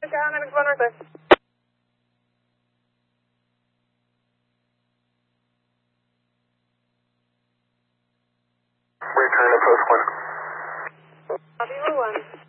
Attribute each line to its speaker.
Speaker 1: America, 961 Northwest.
Speaker 2: Return to post 1.
Speaker 1: Copy, 1.